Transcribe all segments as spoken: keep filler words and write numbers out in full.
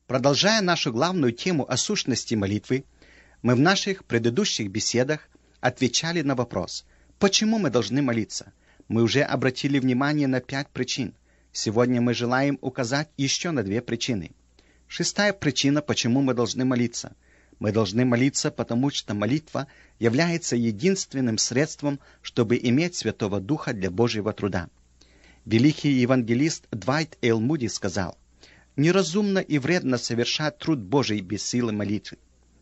Продолжая нашу главную тему о сущности молитвы, мы в наших предыдущих беседах отвечали на вопрос, почему мы должны молиться. Мы уже обратили внимание на пять причин. Сегодня мы желаем указать еще на две причины. Шестая причина, почему мы должны молиться. Мы должны молиться, потому что молитва является единственным средством, чтобы иметь Святого Духа для Божьего труда. Великий евангелист Двайт Эйл Муди сказал: «Неразумно и вредно совершать труд Божий без силы молитвы».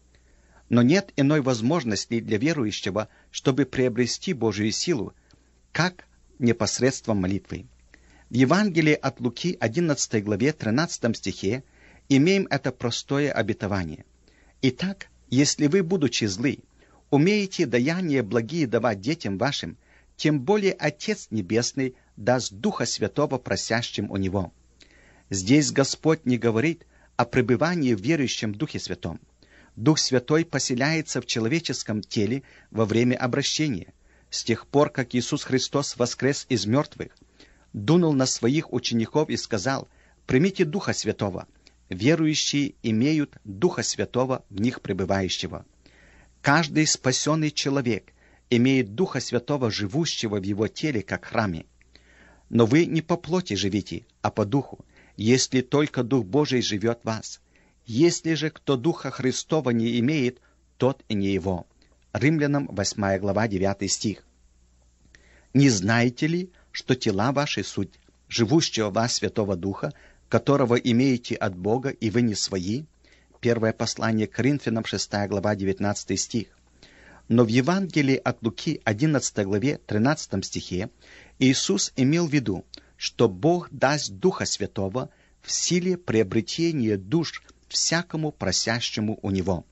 Но нет иной возможности для верующего, чтобы приобрести Божию силу, как непосредством молитвы. В Евангелии от Луки, одиннадцатой главе, тринадцатом стихе, имеем это простое обетование. «Итак, если вы, будучи злы, умеете даяния благие давать детям вашим, тем более Отец Небесный даст Духа Святого просящим у Него». Здесь Господь не говорит о пребывании в верующем Духе Святом. Дух Святой поселяется в человеческом теле во время обращения. С тех пор, как Иисус Христос воскрес из мертвых, дунул на своих учеников и сказал: «Примите Духа Святого». Верующие имеют Духа Святого в них пребывающего. Каждый спасенный человек имеет Духа Святого, живущего в его теле, как храме. Но вы не по плоти живите, а по Духу, если только Дух Божий живет в вас. Если же кто Духа Христова не имеет, тот и не его. Римлянам восьмая глава, девятый стих. «Не знаете ли, что тела ваши суть живущего в вас Святого Духа, которого имеете от Бога, и вы не свои?» Первое послание к Коринфянам, шестая глава, девятнадцатый стих. Но в Евангелии от Луки, одиннадцатой главе, тринадцатом стихе, Иисус имел в виду, что Бог даст Духа Святого в силе приобретения душ всякому просящему у Него.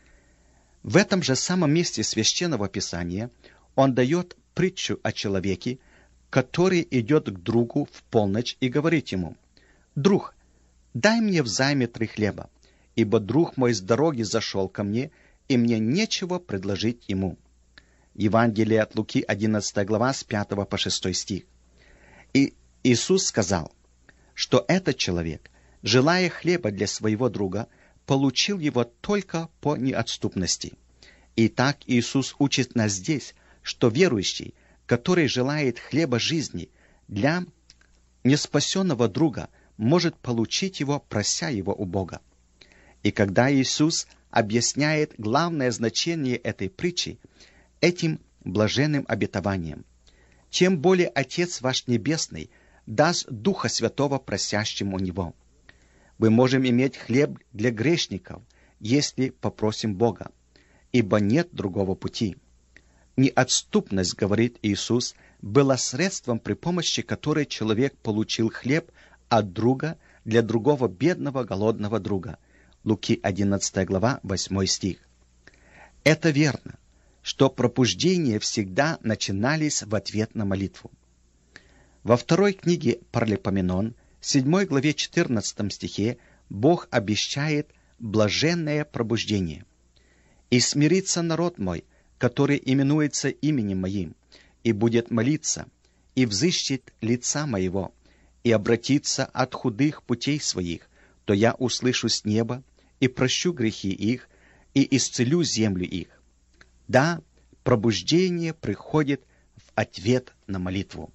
В этом же самом месте Священного Писания Он дает притчу о человеке, который идет к другу в полночь и говорит ему: «Друг, дай мне взаймы три хлеба, ибо друг мой с дороги зашел ко мне, и мне нечего предложить ему». Евангелие от Луки, одиннадцатая глава, с пятого по шестой стих. И Иисус сказал, что этот человек, желая хлеба для своего друга, получил его только по неотступности. Итак, Иисус учит нас здесь, что верующий, который желает хлеба жизни для неспасенного друга, может получить его, прося его у Бога. И когда Иисус объясняет главное значение этой притчи этим блаженным обетованием: «Тем более Отец ваш Небесный даст Духа Святого просящим у Него». Мы можем иметь хлеб для грешников, если попросим Бога, ибо нет другого пути. Неотступность, говорит Иисус, была средством, при помощи которой человек получил хлеб от друга для другого бедного, голодного друга. Луки, одиннадцатая глава, восьмой стих. Это верно, что пробуждения всегда начинались в ответ на молитву. Во второй книге Паралипоменон, седьмой главе, четырнадцатом стихе, Бог обещает блаженное пробуждение. «И смирится народ мой, который именуется именем моим, и будет молиться, и взыщет лица моего, и обратится от худых путей своих, то я услышу с неба, и прощу грехи их, и исцелю землю их». Да, пробуждение приходит в ответ на молитву.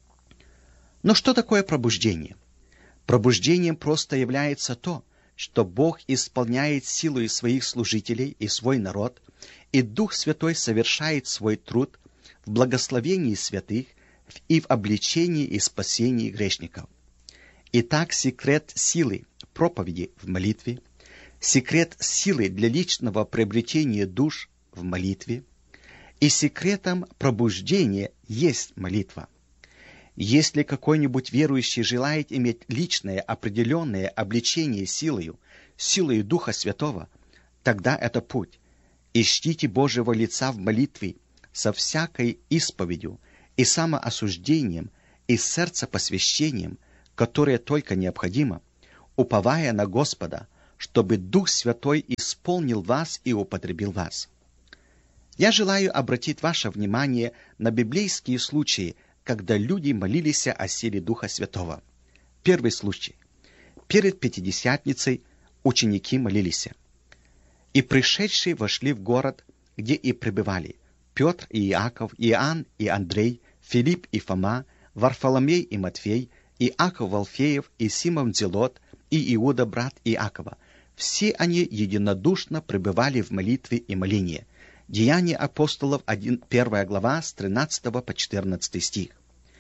Но что такое пробуждение? Пробуждением просто является то, что Бог исполняет силой своих служителей и свой народ, и Дух Святой совершает свой труд в благословении святых и в обличении и спасении грешников. Итак, секрет силы проповеди в молитве, секрет силы для личного приобретения душ в молитве, и секретом пробуждения есть молитва. Если какой-нибудь верующий желает иметь личное определенное обличение силою, силою Духа Святого, тогда это путь. Ищите Божьего лица в молитве со всякой исповедью и самоосуждением и сердцепосвящением, которое только необходимо, уповая на Господа, чтобы Дух Святой исполнил вас и употребил вас. Я желаю обратить ваше внимание на библейские случаи, когда люди молились о силе Духа Святого. Первый случай. Перед Пятидесятницей ученики молились. «И пришедшие вошли в город, где и пребывали Петр и Иаков, Иоанн и Андрей, Филипп и Фома, Варфоломей и Матфей, Иаков Алфеев и Симон Зелот, и Иуда, брат Иакова. Все они единодушно пребывали в молитве и молении». Деяния апостолов, первая глава, с тринадцатого по четырнадцатый стих.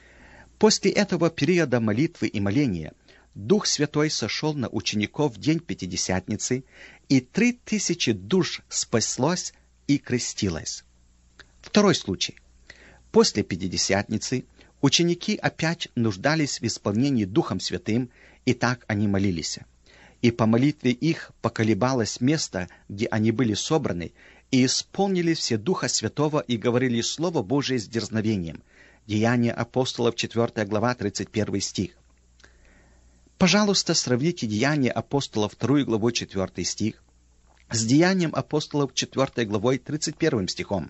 После этого периода молитвы и моления Дух Святой сошел на учеников в день Пятидесятницы, и три тысячи душ спаслось и крестилось. Второй случай. После Пятидесятницы ученики опять нуждались в исполнении Духом Святым, и так они молились. И по молитве их поколебалось место, где они были собраны, и исполнили все Духа Святого и говорили Слово Божие с дерзновением. Деяния апостолов, четвёртая глава, тридцать первый стих. Пожалуйста, сравните Деяния апостолов, вторую главу, четвёртый стих, с Деянием апостолов, четвёртой главой, тридцать первым стихом.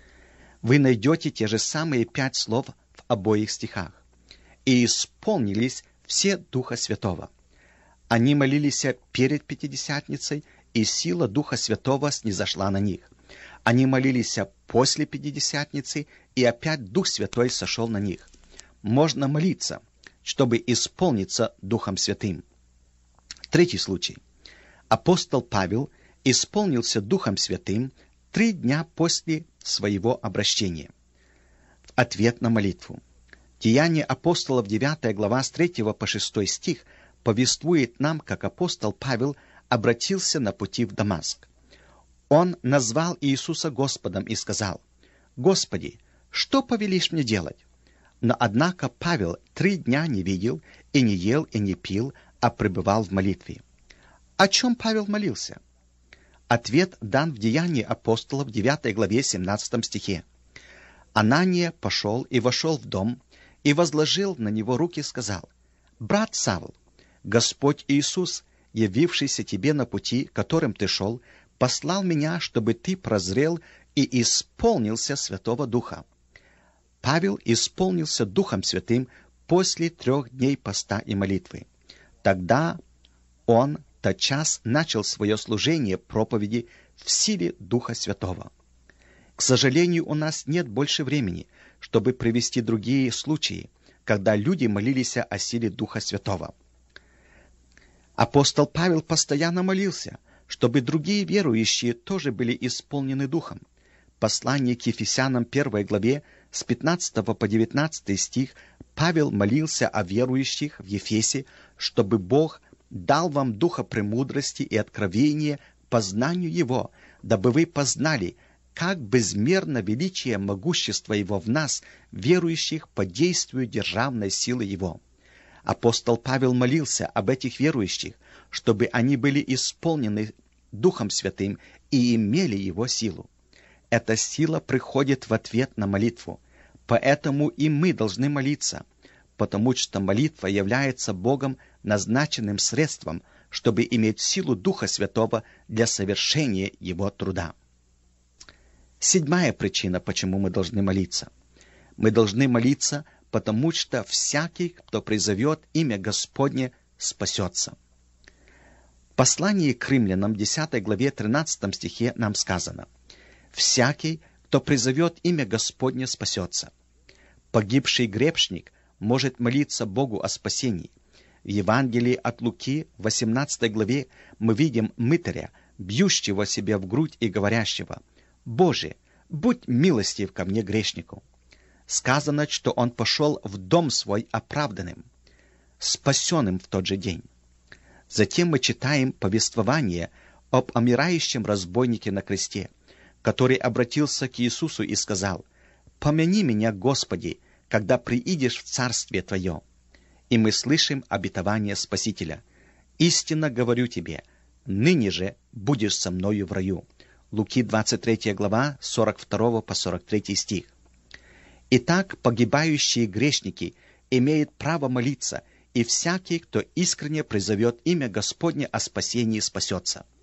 Вы найдете те же самые пять слов в обоих стихах. «И исполнились все Духа Святого». Они молились перед Пятидесятницей, и сила Духа Святого снизошла на них. Они молились после Пятидесятницы, и опять Дух Святой сошел на них. Можно молиться, чтобы исполниться Духом Святым. Третий случай. Апостол Павел исполнился Духом Святым три дня после своего обращения. В ответ на молитву. Деяния апостолов, девятая глава, с третьего по шестой стих, повествует нам, как апостол Павел обратился на пути в Дамаск. Он назвал Иисуса Господом и сказал: «Господи, что повелишь мне делать?» Но однако Павел три дня не видел и не ел и не пил, а пребывал в молитве. О чем Павел молился? Ответ дан в Деянии апостолов в девятой главе семнадцатом стихе. «Анания пошел и вошел в дом, и возложил на него руки и сказал: брат Савл, Господь Иисус, явившийся тебе на пути, которым ты шел, послал меня, чтобы ты прозрел и исполнился Святого Духа». Павел исполнился Духом Святым после трех дней поста и молитвы. Тогда он тотчас начал свое служение проповеди в силе Духа Святого. К сожалению, у нас нет больше времени, чтобы привести другие случаи, когда люди молились о силе Духа Святого. Апостол Павел постоянно молился, чтобы другие верующие тоже были исполнены Духом. Послание к Ефесянам первой главе с пятнадцатого по девятнадцатый стих Павел молился о верующих в Ефесе, чтобы Бог дал вам духа премудрости и откровения по знанию Его, дабы вы познали, как безмерно величие могущества Его в нас, верующих по действию державной силы Его. Апостол Павел молился об этих верующих, чтобы они были исполнены Духом Святым и имели Его силу. Эта сила приходит в ответ на молитву, поэтому и мы должны молиться, потому что молитва является Богом назначенным средством, чтобы иметь силу Духа Святого для совершения Его труда. Седьмая причина, почему мы должны молиться. Мы должны молиться, потому что всякий, кто призовет имя Господне, спасется. В послании к римлянам, десятой главе, тринадцатом стихе нам сказано: «Всякий, кто призовет имя Господне, спасется». Погибший грешник может молиться Богу о спасении. В Евангелии от Луки, в восемнадцатой главе, мы видим мытаря, бьющего себя в грудь и говорящего: «Боже, будь милостив ко мне, грешнику». Сказано, что он пошел в дом свой оправданным, спасенным в тот же день. Затем мы читаем повествование об умирающем разбойнике на кресте, который обратился к Иисусу и сказал: «Помяни меня, Господи, когда приидешь в Царствие Твое». И мы слышим обетование Спасителя: «Истинно говорю тебе, ныне же будешь со мною в раю». Луки двадцать третья глава, с сорок второго по сорок третий стих. Итак, погибающие грешники имеют право молиться, и всякий, кто искренне призовет имя Господне о спасении, спасется.